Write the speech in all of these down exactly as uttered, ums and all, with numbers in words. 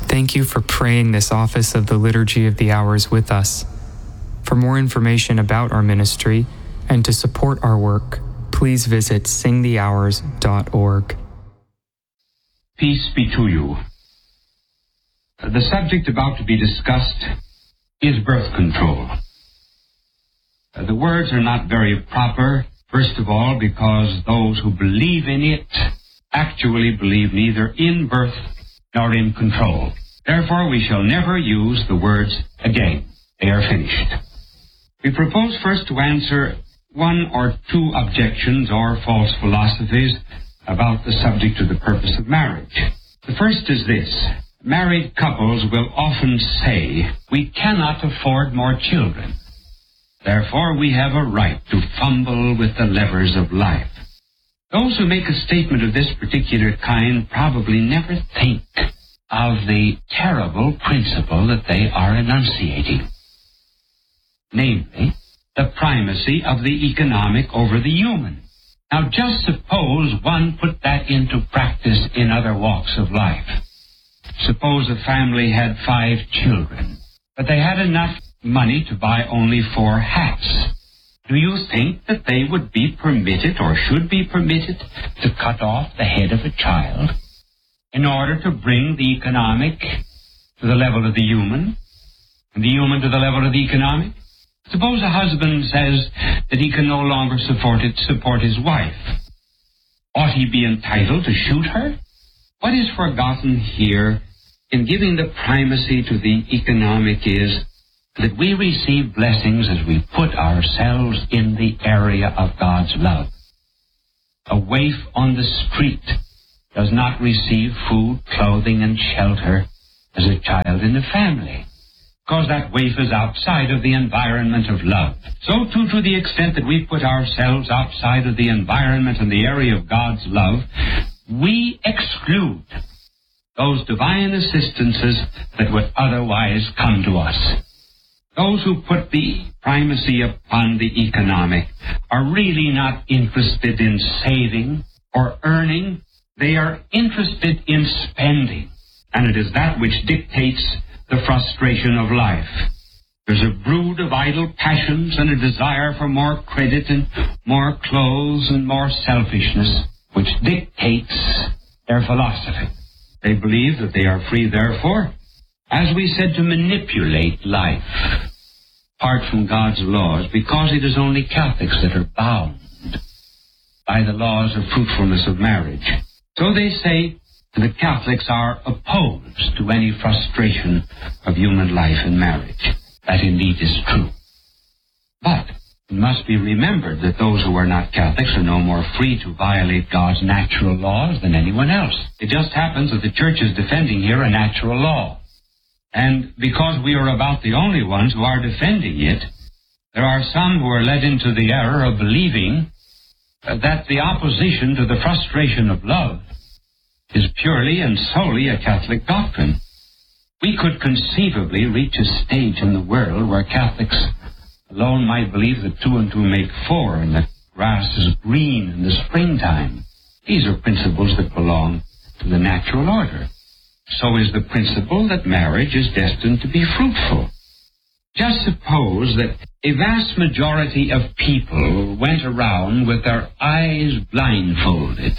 Thank you for praying this office of the Liturgy of the Hours with us. For more information about our ministry and to support our work, please visit sing the hours dot org. Peace be to you. The subject about to be discussed is birth control. The words are not very proper, first of all, because those who believe in it actually believe neither in birth nor in control. Therefore, we shall never use the words again. They are finished. We propose first to answer one or two objections or false philosophies about the subject of the purpose of marriage. The first is this. Married couples will often say, we cannot afford more children. Therefore, we have a right to fumble with the levers of life. Those who make a statement of this particular kind probably never think of the terrible principle that they are enunciating. Namely, the primacy of the economic over the human. Now, just suppose one put that into practice in other walks of life. Suppose a family had five children, but they had enough money to buy only four hats. Do you think that they would be permitted or should be permitted to cut off the head of a child in order to bring the economic to the level of the human and the human to the level of the economic? Suppose a husband says that he can no longer support it, support his wife. Ought he be entitled to shoot her? What is forgotten here in giving the primacy to the economic is that we receive blessings as we put ourselves in the area of God's love. A waif on the street does not receive food, clothing, and shelter as a child in the family, because that waif is outside of the environment of love. So too, to the extent that we put ourselves outside of the environment and the area of God's love, we exclude those divine assistances that would otherwise come to us. Those who put the primacy upon the economic are really not interested in saving or earning. They are interested in spending. And it is that which dictates the frustration of life. There's a brood of idle passions and a desire for more credit and more clothes and more selfishness, which dictates their philosophy. They believe that they are free, therefore, as we said, to manipulate life apart from God's laws, because it is only Catholics that are bound by the laws of fruitfulness of marriage. So they say that Catholics are opposed to any frustration of human life in marriage. That indeed is true. But it must be remembered that those who are not Catholics are no more free to violate God's natural laws than anyone else. It just happens that the Church is defending here a natural law. And because we are about the only ones who are defending it, there are some who are led into the error of believing that the opposition to the frustration of love is purely and solely a Catholic doctrine. We could conceivably reach a stage in the world where Catholics alone might believe that two and two make four and that grass is green in the springtime. These are principles that belong to the natural order. So is the principle that marriage is destined to be fruitful. Just suppose that a vast majority of people went around with their eyes blindfolded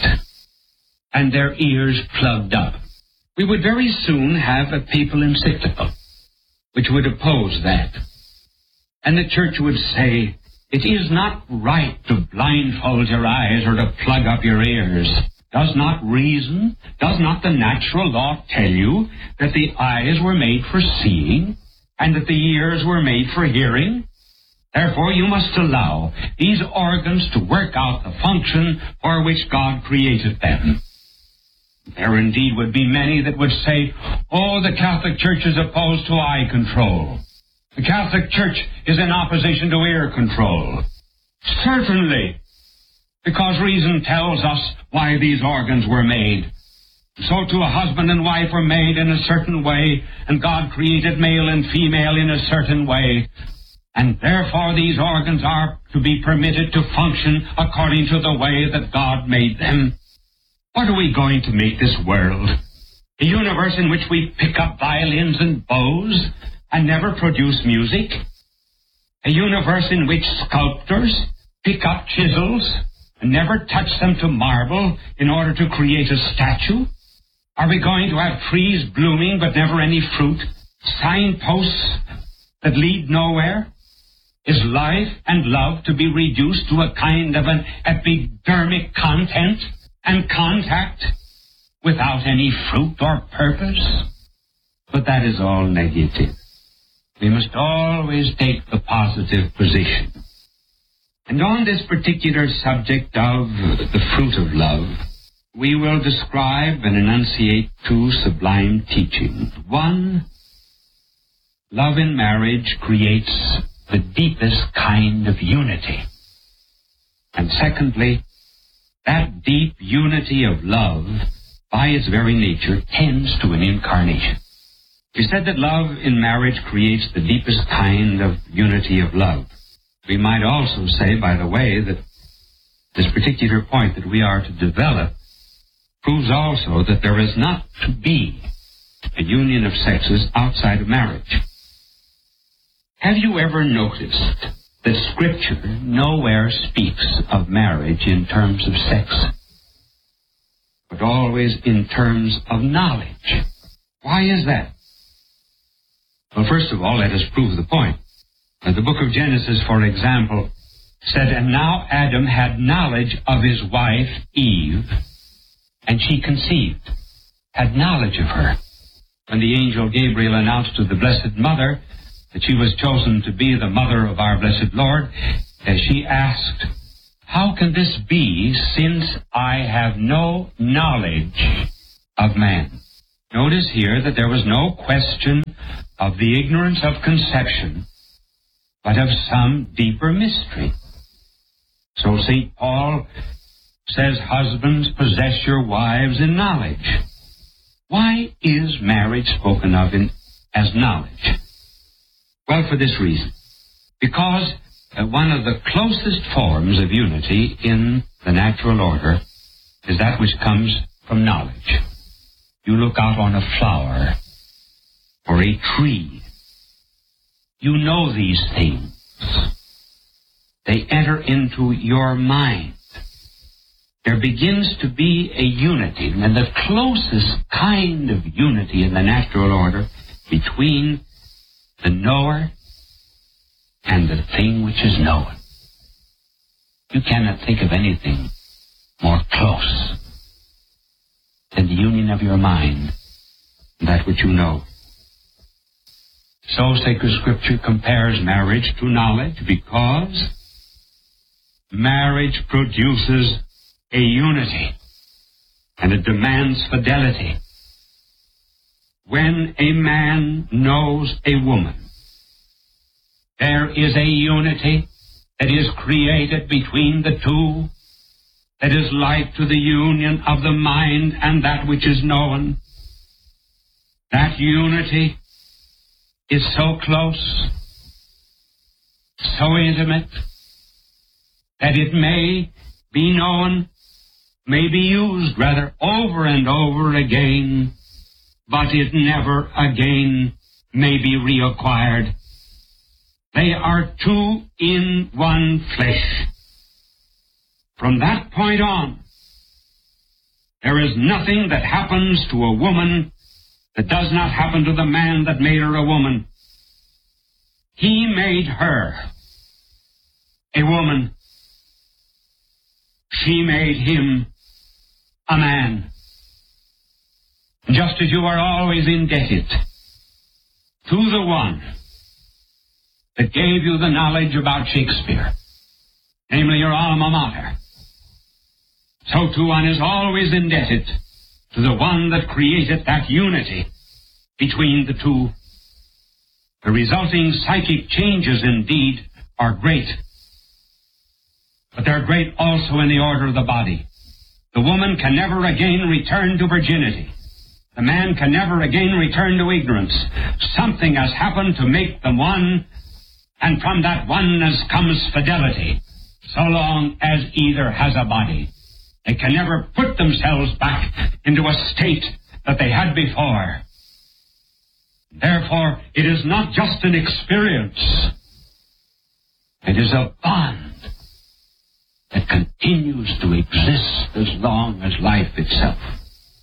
and their ears plugged up. We would very soon have a papal encyclical which would oppose that. And the Church would say, it is not right to blindfold your eyes or to plug up your ears. Does not reason, does not the natural law tell you that the eyes were made for seeing and that the ears were made for hearing? Therefore, you must allow these organs to work out the function for which God created them. There indeed would be many that would say, oh, the Catholic Church is opposed to eye control. The Catholic Church is in opposition to ear control. Certainly, because reason tells us why these organs were made. So too a husband and wife were made in a certain way, and God created male and female in a certain way. And therefore these organs are to be permitted to function according to the way that God made them. What are we going to make this world? A universe in which we pick up violins and bows and never produce music? A universe in which sculptors pick up chisels and never touch them to marble in order to create a statue? Are we going to have trees blooming but never any fruit? Signposts that lead nowhere? Is life and love to be reduced to a kind of an epidermic content and contact without any fruit or purpose? But that is all negative. We must always take the positive position. And on this particular subject of the fruit of love, we will describe and enunciate two sublime teachings. One, love in marriage creates the deepest kind of unity. And secondly, that deep unity of love, by its very nature, tends to an incarnation. We said that love in marriage creates the deepest kind of unity of love. We might also say, by the way, that this particular point that we are to develop proves also that there is not to be a union of sexes outside of marriage. Have you ever noticed that Scripture nowhere speaks of marriage in terms of sex, but always in terms of knowledge? Why is that? Well, first of all, let us prove the point. The book of Genesis, for example, said, "And now Adam had knowledge of his wife, Eve, and she conceived," had knowledge of her. When the angel Gabriel announced to the Blessed Mother that she was chosen to be the mother of our blessed Lord, as she asked, "How can this be, since I have no knowledge of man?" Notice here that there was no question of the ignorance of conception, but of some deeper mystery. So Saint Paul says, "Husbands, possess your wives in knowledge." Why is marriage spoken of in, as knowledge? Well, for this reason. Because uh, one of the closest forms of unity in the natural order is that which comes from knowledge. You look out on a flower or a tree. You know these things. They enter into your mind. There begins to be a unity, and the closest kind of unity in the natural order between the knower and the thing which is known. You cannot think of anything more close than the union of your mind and that which you know. So Sacred Scripture compares marriage to knowledge because marriage produces a unity and it demands fidelity. When a man knows a woman, there is a unity that is created between the two that is like to the union of the mind and that which is known. That unity is so close, so intimate, that it may be known, may be used rather over and over again, but it never again may be reacquired. They are two in one flesh. From that point on, there is nothing that happens to a woman that does not happen to the man that made her a woman. He made her a woman. She made him a man. Just as you are always indebted to the one that gave you the knowledge about Shakespeare, namely your alma mater, so too one is always indebted to the one that created that unity between the two. The resulting psychic changes, indeed, are great, but they're great also in the order of the body. The woman can never again return to virginity. The man can never again return to ignorance. Something has happened to make them one, and from that oneness comes fidelity, so long as either has a body. They can never put themselves back into a state that they had before. Therefore, it is not just an experience. It is a bond that continues to exist as long as life itself.